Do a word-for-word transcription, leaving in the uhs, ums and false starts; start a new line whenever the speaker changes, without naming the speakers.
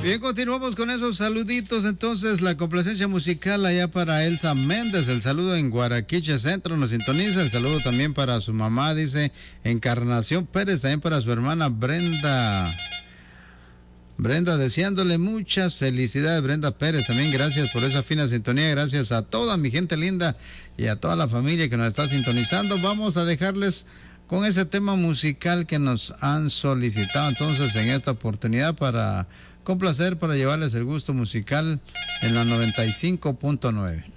Bien, continuamos con esos saluditos. Entonces, la complacencia musical allá para Elsa Méndez. El saludo en Guaraquiche Centro, nos sintoniza. El saludo también para su mamá, dice Encarnación Pérez. También para su hermana Brenda. Brenda, deseándole muchas felicidades, Brenda Pérez. También gracias por esa fina sintonía. Gracias a toda mi gente linda y a toda la familia que nos está sintonizando. Vamos a dejarles con ese tema musical que nos han solicitado entonces en esta oportunidad para complacer, para llevarles el gusto musical en la noventa y cinco punto nueve.